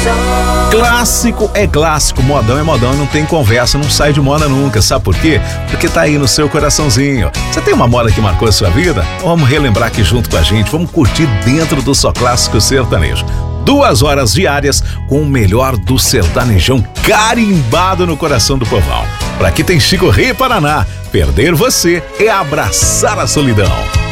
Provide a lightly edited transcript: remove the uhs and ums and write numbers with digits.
Clássico é clássico, modão é modão e não tem conversa, não sai de moda nunca. Sabe por quê? Porque tá aí no seu coraçãozinho. Você tem uma moda que marcou a sua vida? Vamos relembrar aqui junto com a gente, vamos curtir dentro do Só Clássico Sertanejo. 2 horas diárias com o melhor do sertanejão carimbado no coração do povão. Por aqui tem Chico Rei Paraná. Perder você é abraçar a solidão.